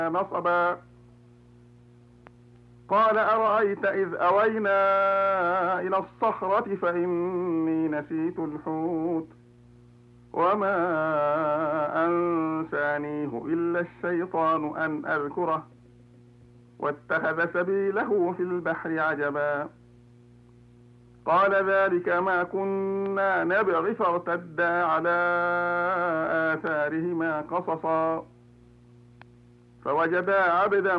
نصبا قال أرأيت إذ أوينا إلى الصخرة فإني نسيت الحوت وما أنسانيه إلا الشيطان أن أذكره واتخذ سبيله في البحر عجبا قال ذلك ما كنا نبغي فارتدا على آثارهما قصصا فوجدا عبدا